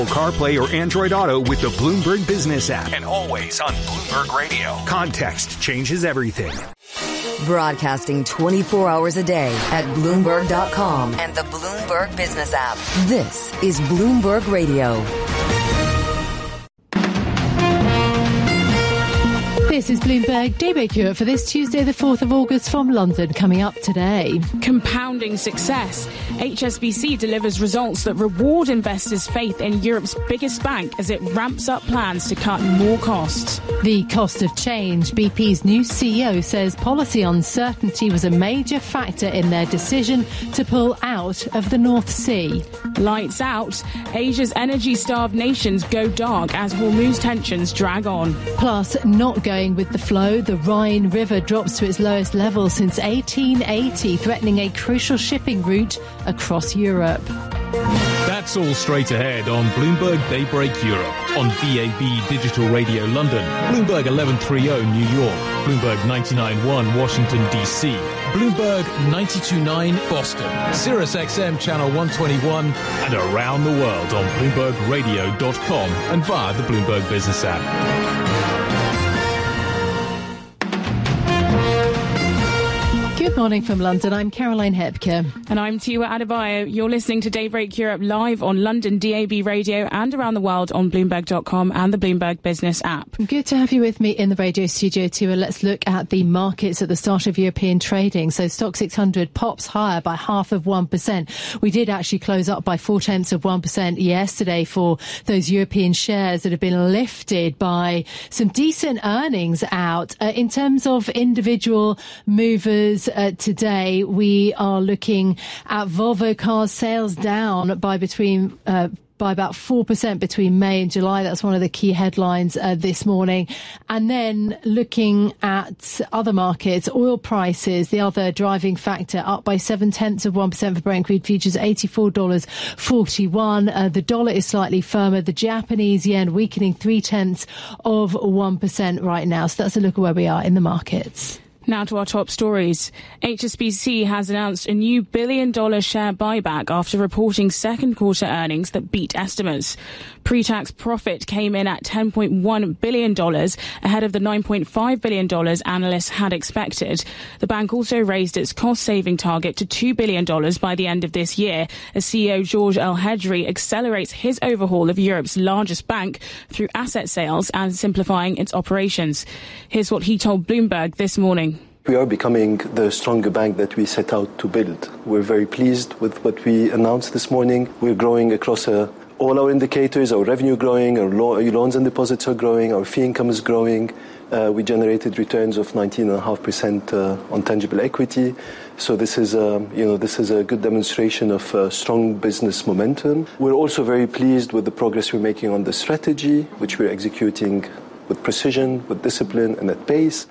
CarPlay or Android Auto with the Bloomberg Business app. And always on Bloomberg Radio. Context changes everything. Broadcasting 24 hours a day at Bloomberg.com and the Bloomberg Business app. This is Bloomberg Radio. This is Bloomberg Daybreak Europe for this Tuesday, the 4th of August from London. Coming up today. Compounding success. HSBC delivers results that reward investors' faith in Europe's biggest bank as it ramps up plans to cut more costs. The cost of change. BP's new CEO says policy uncertainty was a major factor in their decision to pull out of the North Sea. Lights out. Asia's energy-starved nations go dark as Hormuz tensions drag on. Plus, not going with the flow, the Rhine River drops to its lowest level since 1880, threatening a crucial shipping route across Europe. That's all straight ahead on Bloomberg Daybreak Europe on DAB Digital Radio London, Bloomberg 1130 New York, Bloomberg 99.1 Washington DC, Bloomberg 92.9 Boston, Sirius XM Channel 121, and around the world on BloombergRadio.com and via the Bloomberg Business app. Good morning from London. I'm Caroline Hepker. And I'm Tiwa Adebayo. You're listening to Daybreak Europe live on London DAB Radio and around the world on Bloomberg.com and the Bloomberg Business app. Good to have you with me in the radio studio, Tiwa. Let's look at the markets at the start of European trading. So Stock 600 pops higher by 0.5%. We did actually close up by 0.4% yesterday for those European shares that have been lifted by some decent earnings out. In terms of individual movers, today we are looking at Volvo Cars sales down by about 4% between May and July. That's one of the key headlines this morning. And then looking at other markets, oil prices, the other driving factor, up by 0.7% for Brent crude futures, $84.41. The dollar is slightly firmer. The Japanese yen weakening 0.3% right now. So that's a look at where we are in the markets. Now to our top stories. HSBC has announced a new $1 billion share buyback after reporting second quarter earnings that beat estimates. Pre-tax profit came in at $10.1 billion, ahead of the $9.5 billion analysts had expected. The bank also raised its cost-saving target to $2 billion by the end of this year, as CEO George El-Hedri accelerates his overhaul of Europe's largest bank through asset sales and simplifying its operations. Here's what he told Bloomberg this morning. We are becoming the stronger bank that we set out to build. We're very pleased with what we announced this morning. We're growing across all our indicators, our revenue growing, our loans and deposits are growing, our fee income is growing. We generated returns of 19.5% on tangible equity. So this is a good demonstration of strong business momentum. We're also very pleased with the progress we're making on the strategy, which we're executing with precision, with discipline and at pace.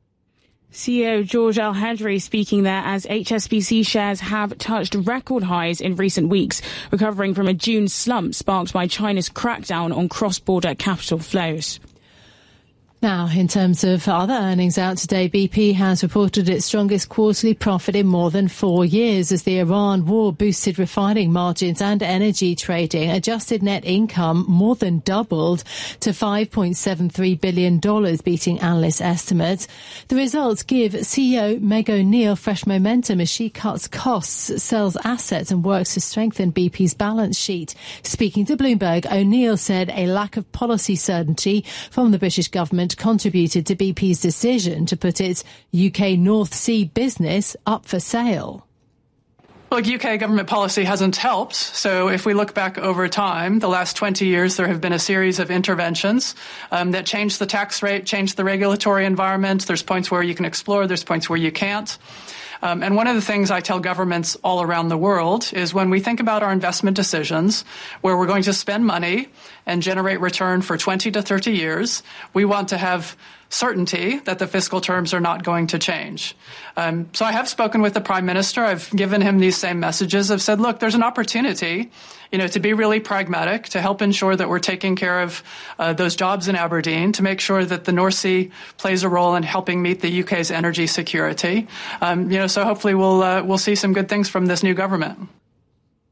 CEO George El-Hedri speaking there as HSBC shares have touched record highs in recent weeks, recovering from a June slump sparked by China's crackdown on cross-border capital flows. Now, in terms of other earnings out today, BP has reported its strongest quarterly profit in more than 4 years as the Iran war boosted refining margins and energy trading. Adjusted net income more than doubled to $5.73 billion, beating analyst estimates. The results give CEO Meg O'Neill fresh momentum as she cuts costs, sells assets and works to strengthen BP's balance sheet. Speaking to Bloomberg, O'Neill said a lack of policy certainty from the British government contributed to BP's decision to put its UK North Sea business up for sale. Look, UK government policy hasn't helped. So if we look back over time, the last 20 years, there have been a series of interventions that changed the tax rate, changed the regulatory environment. There's points where you can explore, there's points where you can't. And one of the things I tell governments all around the world is when we think about our investment decisions, where we're going to spend money and generate return for 20 to 30 years, we want to have certainty that the fiscal terms are not going to change. So I have spoken with the Prime Minister. I've given him these same messages. I've said, look, there's an opportunity, to be really pragmatic, to help ensure that we're taking care of those jobs in Aberdeen, to make sure that the North Sea plays a role in helping meet the UK's energy security. So hopefully we'll see some good things from this new government.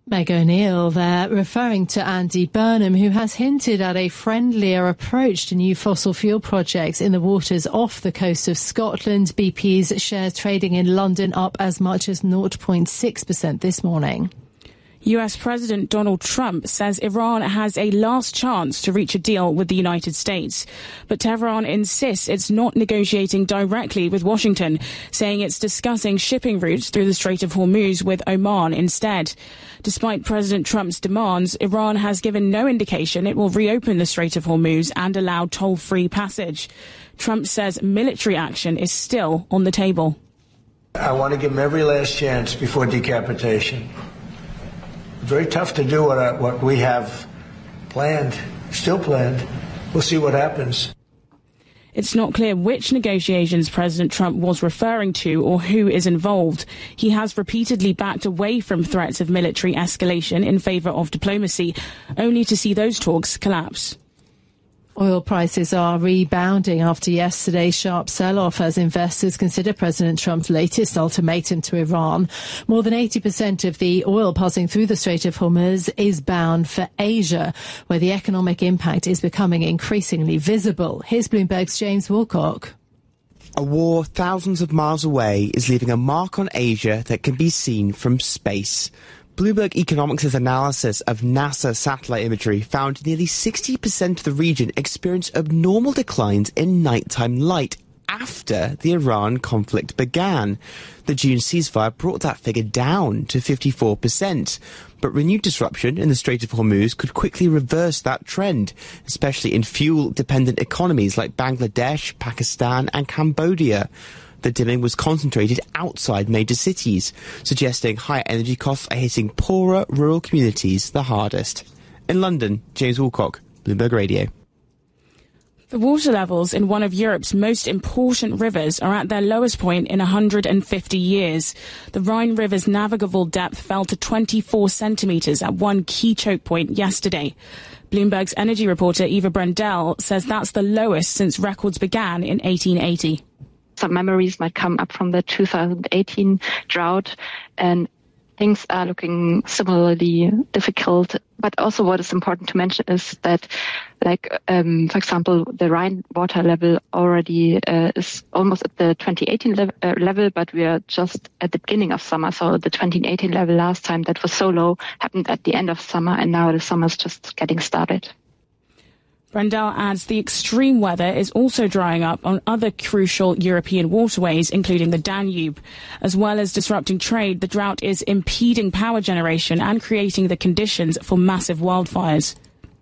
Meg O'Neill there, referring to Andy Burnham, who has hinted at a friendlier approach to new fossil fuel projects in the waters off the coast of Scotland. BP's shares trading in London up as much as 0.6% this morning. US President Donald Trump says Iran has a last chance to reach a deal with the United States. But Tehran insists it's not negotiating directly with Washington, saying it's discussing shipping routes through the Strait of Hormuz with Oman instead. Despite President Trump's demands, Iran has given no indication it will reopen the Strait of Hormuz and allow toll-free passage. Trump says military action is still on the table. I want to give them every last chance before decapitation. Very tough to do what we have planned, still planned. We'll see what happens. It's not clear which negotiations President Trump was referring to or who is involved. He has repeatedly backed away from threats of military escalation in favour of diplomacy, only to see those talks collapse. Oil prices are rebounding after yesterday's sharp sell-off as investors consider President Trump's latest ultimatum to Iran. More than 80% of the oil passing through the Strait of Hormuz is bound for Asia, where the economic impact is becoming increasingly visible. Here's Bloomberg's James Wilcock. A war thousands of miles away is leaving a mark on Asia that can be seen from space. Bloomberg Economics' analysis of NASA satellite imagery found nearly 60% of the region experienced abnormal declines in nighttime light after the Iran conflict began. The June ceasefire brought that figure down to 54%. But renewed disruption in the Strait of Hormuz could quickly reverse that trend, especially in fuel-dependent economies like Bangladesh, Pakistan and Cambodia. The dimming was concentrated outside major cities, suggesting higher energy costs are hitting poorer rural communities the hardest. In London, James Wilcock, Bloomberg Radio. The water levels in one of Europe's most important rivers are at their lowest point in 150 years. The Rhine River's navigable depth fell to 24 centimetres at one key choke point yesterday. Bloomberg's energy reporter Eva Brendel says that's the lowest since records began in 1880. Some memories might come up from the 2018 drought, and things are looking similarly difficult. But also what is important to mention is that, for example, the Rhine water level already is almost at the 2018 level, but we are just at the beginning of summer. So the 2018 level last time that was so low happened at the end of summer, and now the summer is just getting started. Brendel adds the extreme weather is also drying up on other crucial European waterways, including the Danube. As well as disrupting trade, the drought is impeding power generation and creating the conditions for massive wildfires.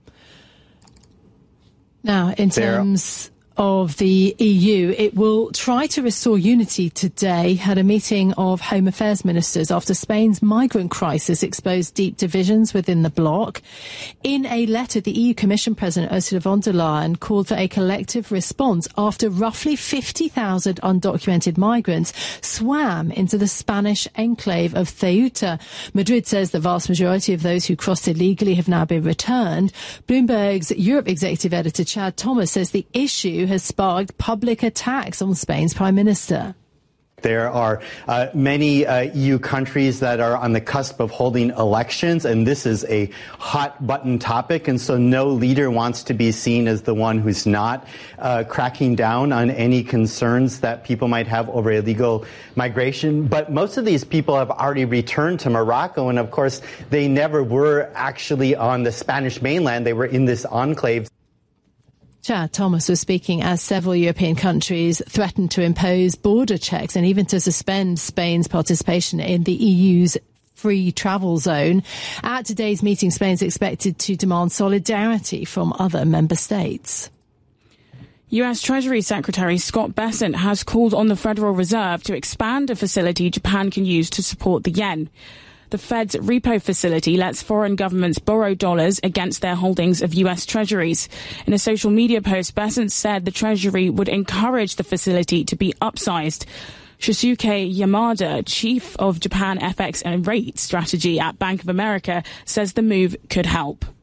Now, in terms of the EU, it will try to restore unity today at a meeting of Home Affairs ministers after Spain's migrant crisis exposed deep divisions within the bloc. In a letter, the EU Commission President Ursula von der Leyen called for a collective response after roughly 50,000 undocumented migrants swam into the Spanish enclave of Ceuta. Madrid says the vast majority of those who crossed illegally have now been returned. Bloomberg's Europe executive editor Chad Thomas says the issue has sparked public attacks on Spain's Prime Minister. There are many EU countries that are on the cusp of holding elections, and this is a hot-button topic, and so no leader wants to be seen as the one who's not cracking down on any concerns that people might have over illegal migration. But most of these people have already returned to Morocco, and of course, they never were actually on the Spanish mainland. They were in this enclave. Chad Thomas was speaking as several European countries threatened to impose border checks and even to suspend Spain's participation in the EU's free travel zone. At today's meeting, Spain is expected to demand solidarity from other member states. US Treasury Secretary Scott Bessent has called on the Federal Reserve to expand a facility Japan can use to support the yen. The Fed's repo facility lets foreign governments borrow dollars against their holdings of US Treasuries. In a social media post, Bessent said the Treasury would encourage the facility to be upsized. Shusuke Yamada, chief of Japan FX and rate strategy at Bank of America, says the move could help.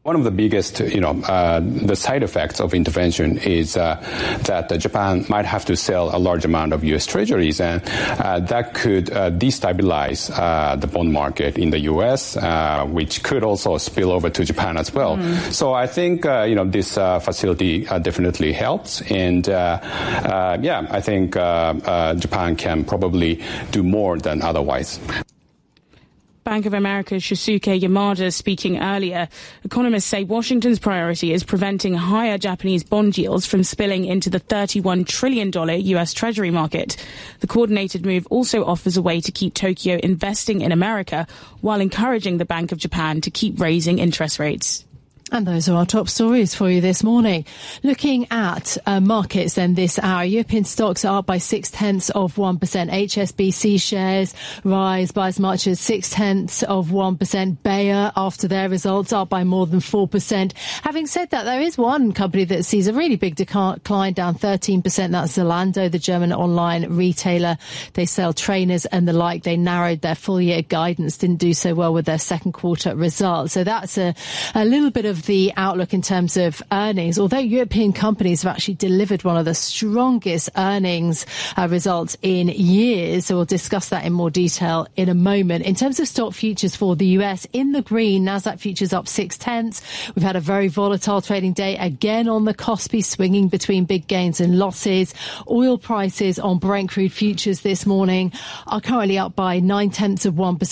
One of the biggest, the side effects of intervention is that Japan might have to sell a large amount of U.S. treasuries, and that could destabilize the bond market in the U.S., which could also spill over to Japan as well. So I think, this facility definitely helps, and I think Japan can probably do more than otherwise. Bank of America's Shusuke Yamada speaking earlier. Economists say Washington's priority is preventing higher Japanese bond yields from spilling into the $31 trillion US Treasury market. The coordinated move also offers a way to keep Tokyo investing in America while encouraging the Bank of Japan to keep raising interest rates. And those are our top stories for you this morning. Looking at markets then this hour, European stocks are up by 0.6%. HSBC shares rise by as much as 0.6%. Bayer, after their results, up by more than 4%. Having said that, there is one company that sees a really big decline, down 13%. That's Zalando, the German online retailer. They sell trainers and the like. They narrowed their full year guidance, didn't do so well with their second quarter results. So that's a little bit of the outlook in terms of earnings, although European companies have actually delivered one of the strongest earnings results in years. So we'll discuss that in more detail in a moment. In terms of stock futures for the US, in the green, Nasdaq futures up 0.6. We've had a very volatile trading day, again on the Kospi, swinging between big gains and losses. Oil prices on Brent crude futures this morning are currently up by 0.9%,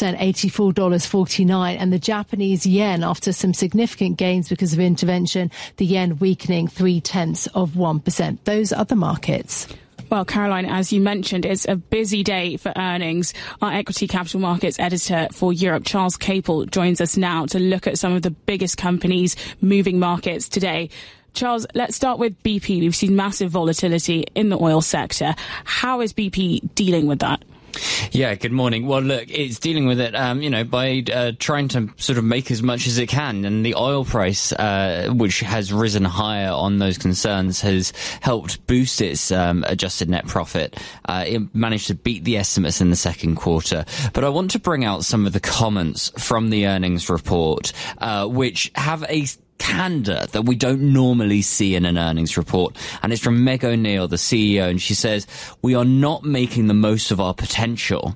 $84.49. And the Japanese yen, after some significant gains because of intervention, the yen weakening 0.3%. Those are the markets. Well, Caroline, as you mentioned, it's a busy day for earnings. Our equity capital markets editor for Europe, Charles Capel, joins us now to look at some of the biggest companies moving markets today. Charles, let's start with BP. We've seen massive volatility in the oil sector. How is BP dealing with that? Yeah, good morning. Well, look, it's dealing with it, by trying to sort of make as much as it can. And the oil price, which has risen higher on those concerns, has helped boost its adjusted net profit. It managed to beat the estimates in the second quarter. But I want to bring out some of the comments from the earnings report, which have a candor that we don't normally see in an earnings report, and it's from Meg O'Neill, the CEO, and she says, "We are not making the most of our potential.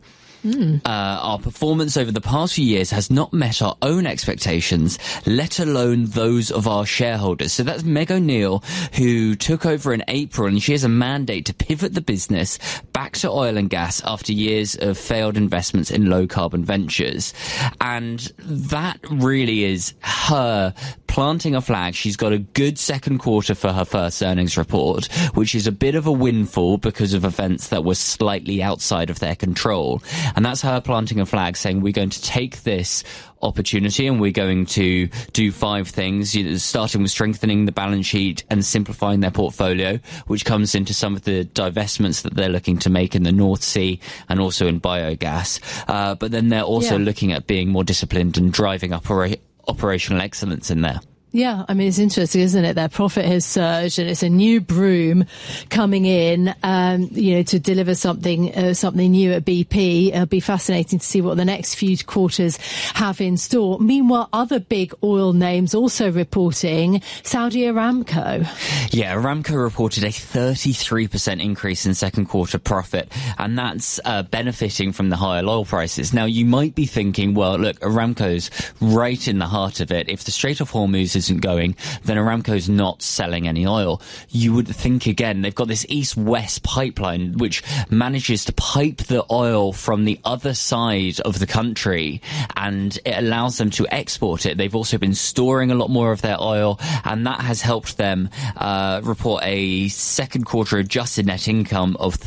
Our performance over the past few years has not met our own expectations, let alone those of our shareholders." So that's Meg O'Neill, who took over in April, and she has a mandate to pivot the business back to oil and gas after years of failed investments in low carbon ventures. And that really is her planting a flag. She's got a good second quarter for her first earnings report, which is a bit of a windfall because of events that were slightly outside of their control. And that's her planting a flag, saying we're going to take this opportunity and we're going to do 5 things, starting with strengthening the balance sheet and simplifying their portfolio, which comes into some of the divestments that they're looking to make in the North Sea and also in biogas. But then they're also looking at being more disciplined and driving operational excellence in there. Yeah, I mean, it's interesting, isn't it? Their profit has surged, and it's a new broom coming in, to deliver something new at BP. It'll be fascinating to see what the next few quarters have in store. Meanwhile, other big oil names also reporting. Saudi Aramco. Yeah, Aramco reported a 33% increase in second quarter profit, and that's benefiting from the higher oil prices. Now, you might be thinking, well, look, Aramco's right in the heart of it. If the Strait of Hormuz isn't going, then Aramco's not selling any oil. You would think again, they've got this east-west pipeline which manages to pipe the oil from the other side of the country, and it allows them to export it. They've also been storing a lot more of their oil, and that has helped them report a second quarter adjusted net income of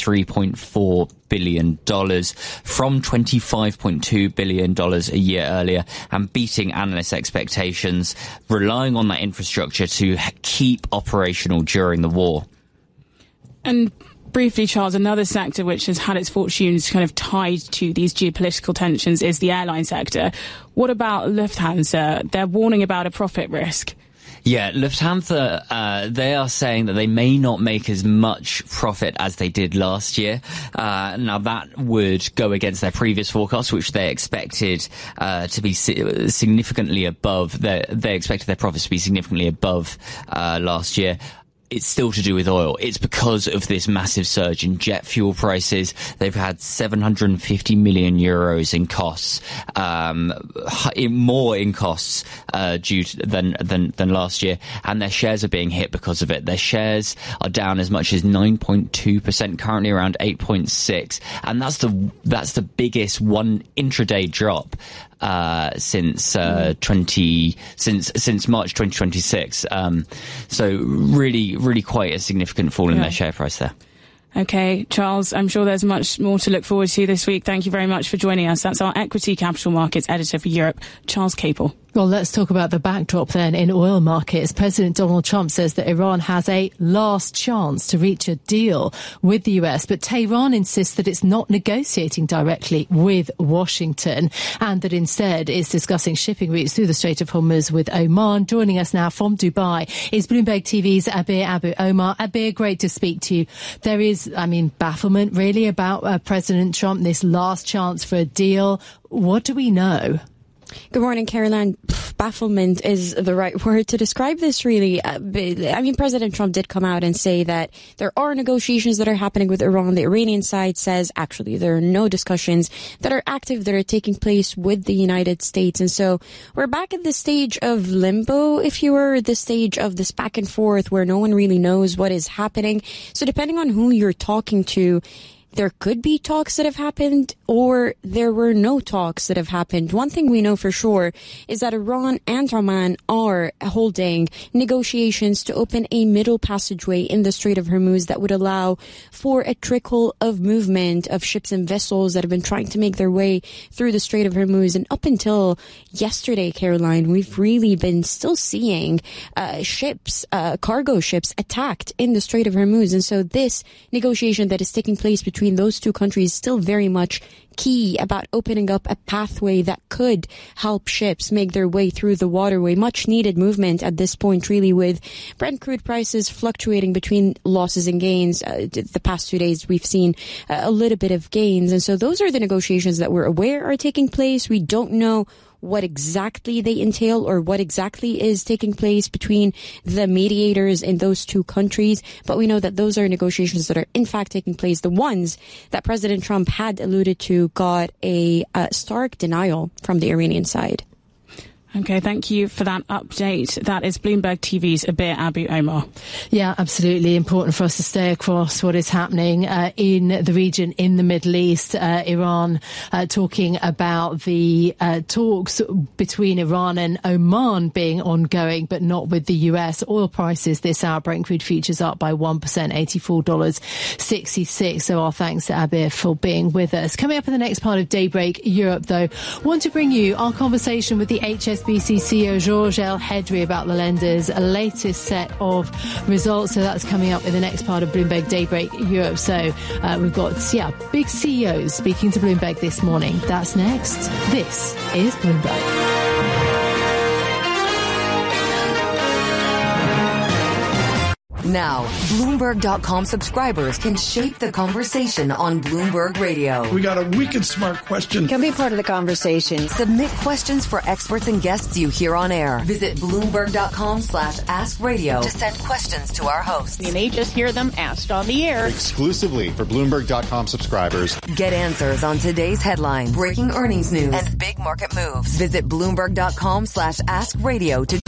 $33.4 billion from $25.2 billion a year earlier, and beating analyst expectations, relying on that infrastructure to keep operational during the war. And briefly, Charles, another sector which has had its fortunes kind of tied to these geopolitical tensions is the airline sector. What about Lufthansa? They're warning about a profit risk. Yeah, Lufthansa, they are saying that they may not make as much profit as they did last year. Now that would go against their previous forecast, which they expected to be significantly above. They expected their profits to be significantly above last year. It's still to do with oil. It's because of this massive surge in jet fuel prices. They've had 750 million euros in costs, more in costs than last year, and their shares are being hit because of it. Their shares are down as much as 9.2%, currently around 8.6%, and that's the biggest one intraday drop since March 2026. So really quite a significant fall in their share price there. Okay, Charles, I'm sure there's much more to look forward to this week. Thank you very much for joining us. That's our Equity Capital Markets Editor for Europe, Charles Capel. Well, let's talk about the backdrop then in oil markets. President Donald Trump says that Iran has a last chance to reach a deal with the US, but Tehran insists that it's not negotiating directly with Washington and that instead it's discussing shipping routes through the Strait of Hormuz with Oman. Joining us now from Dubai is Bloomberg TV's Abir Abu Omar. Abir, great to speak to you. There is, bafflement really about President Trump, this last chance for a deal. What do we know? Good morning, Caroline. Bafflement is the right word to describe this, really. President Trump did come out and say that there are negotiations that are happening with Iran. The Iranian side says, actually, there are no discussions that are active that are taking place with the United States. And so we're back at the stage of limbo, if you were, the stage of this back and forth where no one really knows what is happening. So depending on who you're talking to, there could be talks that have happened or there were no talks that have happened. One thing we know for sure is that Iran and Oman are holding negotiations to open a middle passageway in the Strait of Hormuz that would allow for a trickle of movement of ships and vessels that have been trying to make their way through the Strait of Hormuz. And up until yesterday, Caroline, we've really been still seeing cargo ships attacked in the Strait of Hormuz. And so this negotiation that is taking place between those two countries still very much key about opening up a pathway that could help ships make their way through the waterway. Much needed movement at this point, really, with Brent crude prices fluctuating between losses and gains. The past 2 days, we've seen a little bit of gains. And so those are the negotiations that we're aware are taking place. We don't know what exactly they entail or what exactly is taking place between the mediators in those two countries. But we know that those are negotiations that are in fact taking place. The ones that President Trump had alluded to got a stark denial from the Iranian side. Okay, thank you for that update. That is Bloomberg TV's Abir Abu Omar. Yeah, absolutely important for us to stay across what is happening in the region, in the Middle East. Iran talking about the talks between Iran and Oman being ongoing, but not with the US. Oil prices this hour, Brent crude futures up by 1%, $84.66. So our thanks to Abir for being with us. Coming up in the next part of Daybreak Europe, though, want to bring you our conversation with the HSBC CEO Georges El-Hedri about the lender's latest set of results. So that's coming up in the next part of Bloomberg Daybreak Europe. So we've got, big CEOs speaking to Bloomberg this morning. That's next. This is Bloomberg. Now, Bloomberg.com subscribers can shape the conversation on Bloomberg Radio. We got a wicked smart question. Can be part of the conversation. Submit questions for experts and guests you hear on air. Visit Bloomberg.com/AskRadio to send questions to our hosts. You may just hear them asked on the air. Exclusively for Bloomberg.com subscribers. Get answers on today's headlines, breaking earnings news, and big market moves. Visit Bloomberg.com/AskRadio to